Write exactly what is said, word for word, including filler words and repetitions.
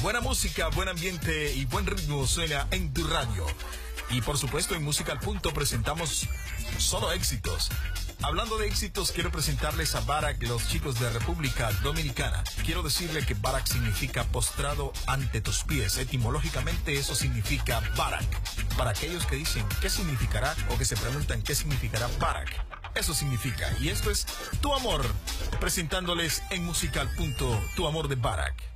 Buena música, buen ambiente y buen ritmo suena en tu radio. Y por supuesto en Música al Punto presentamos solo éxitos. Hablando de éxitos, quiero presentarles a Barak, los chicos de República Dominicana. Quiero decirle que Barak significa postrado ante tus pies. Etimológicamente eso significa Barak. Para aquellos que dicen qué significará o que se preguntan qué significará Barak, eso significa. Y esto es Tu Amor, presentándoles en Música al Punto Tu Amor de Barak.